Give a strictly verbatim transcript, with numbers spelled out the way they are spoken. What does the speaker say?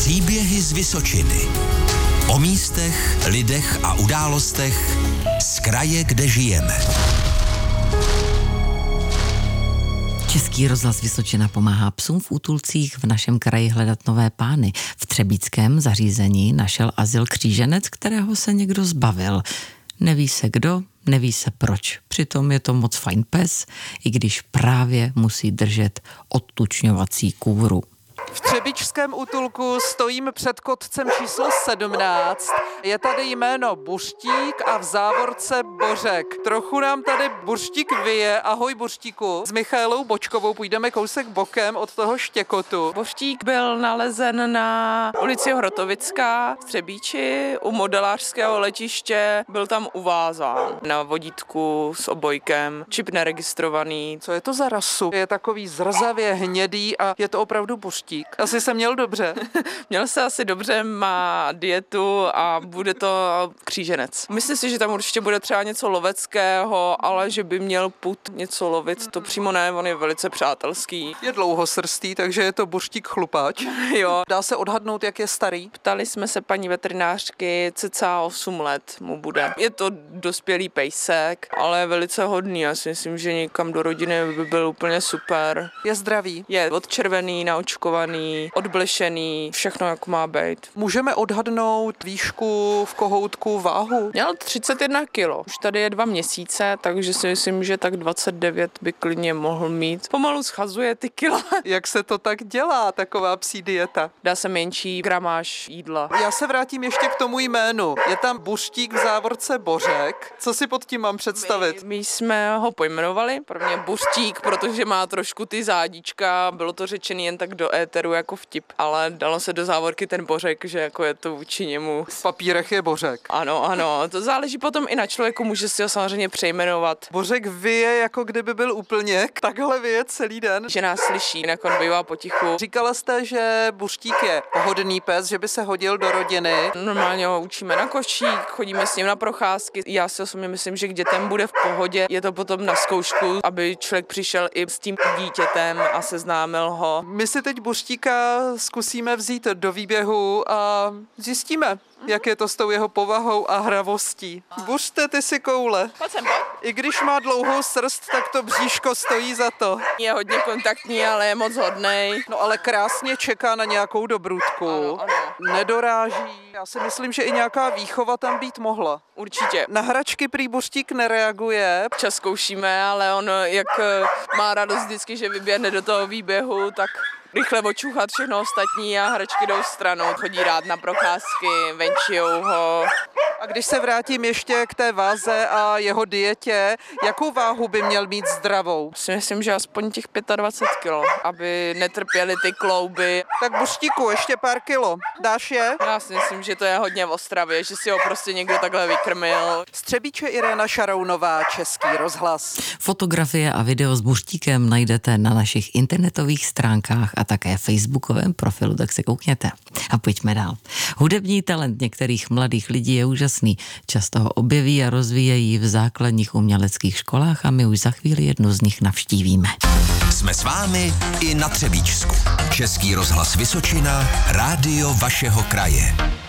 Příběhy z Vysočiny. O místech, lidech a událostech z kraje, kde žijeme. Český rozhlas Vysočina pomáhá psům v útulcích v našem kraji hledat nové pány. V třebíčském zařízení našel azyl kříženec, kterého se někdo zbavil. Neví se kdo, neví se proč. Přitom je to moc fajn pes, i když právě musí držet odtučňovací kůru. V třebíčském útulku stojím před kotcem číslo sedmnáct. Je tady jméno Buřtík a v závorce Bořek. Trochu nám tady Buřtík vyje. Ahoj Buřtíku. S Michaelou Bočkovou půjdeme kousek bokem od toho štěkotu. Bořtík byl nalezen na ulici Hrotovická v Třebíči u modelářského letiště. Byl tam uvázán na vodítku s obojkem, čip neregistrovaný. Co je to za rasu? Je takový zrzavě hnědý a je to opravdu Buřtík. Asi se měl dobře. Měl se asi dobře, má dietu a bude to kříženec. Myslím si, že tam určitě bude třeba něco loveckého, ale že by měl put něco lovit, to přímo ne, on je velice přátelský. Je dlouhosrstý, takže je to Buřtík chlupač. Jo. Dá se odhadnout, jak je starý? Ptali jsme se paní veterinářky, cca osm let mu bude. Je to dospělý pejsek, ale je velice hodný. Já si myslím, že někam do rodiny by byl úplně super. Je zdravý? Je odčervený, naočkovaný, odblešený, všechno jak má být. Můžeme odhadnout výšku v kohoutku, váhu? Měl třicet jedna kilo. Už tady je dva měsíce, takže si myslím, že tak dvacet devět by klidně mohl mít. Pomalu schazuje ty kila. Jak se to tak dělá, taková psí dieta? Dá se menší gramáž jídla. Já se vrátím ještě k tomu jménu. Je tam Buřtík v závorce Bořek. Co si pod tím mám představit? My, my jsme ho pojmenovali. Pro mě Buřtík, protože má trošku ty zádička. Bylo to řečený jen tak do éteru jako vtip, ale dalo se do závorky ten Bořek, že jako je to vůči němu. V papírech je Bořek. Ano, ano, to záleží potom i na člověku, může si ho samozřejmě přejmenovat. Bořek vyje, jako kdyby byl úplněk, takhle vyje celý den. Že nás slyší, jinak on bývá potichu. Říkala jste, že Buřtík je pohodlný pes, že by se hodil do rodiny. Normálně ho učíme na košík, chodíme s ním na procházky. Já si osobně myslím, že k dětem bude v pohodě. Je to potom na zkoušku, aby člověk přišel i s tím dítětem a seznámil ho. My si teď Buřtíka zkusíme vzít do výběhu a zjistíme, jak je to s tou jeho povahou a hravostí. Buřte ty si koule. Pojď sem, pojď. I když má dlouhou srst, tak to bříško stojí za to. Je hodně kontaktní, ale je moc hodnej. No ale krásně čeká na nějakou dobrůdku. Ano, ano. Nedoráží. Já si myslím, že i nějaká výchova tam být mohla. Určitě. Na hračky prý Buřtík nereaguje. Čas zkoušíme, ale on jak má radost vždycky, že vyběhne do toho výběhu, tak rychle očuchat všechno ostatní a hračky jdou stranou. Chodí rád na procházky, venčijou ho. A když se vrátím ještě k té váze a jeho dietě, jakou váhu by měl mít zdravou? Si myslím, že aspoň těch dvacet pět kilo, aby netrpěly ty klouby. Tak Buřtíku, ještě pár kilo. Dáš je? Já si myslím, že to je hodně v Ostravě, že si ho prostě někdo takhle vykrmil. Z Třebíče Irena Šarounová, Český rozhlas. Fotografie a video s Buřtíkem najdete na našich internetových stránkách a také facebookovém profilu, tak se koukněte. A pojďme dál. Hudební talent některých mladých lidí je úžasný. Často ho objeví a rozvíjejí v základních uměleckých školách a my už za chvíli jednu z nich navštívíme. Jsme s vámi i na Třebíčsku. Český rozhlas Vysočina, rádio vašeho kraje.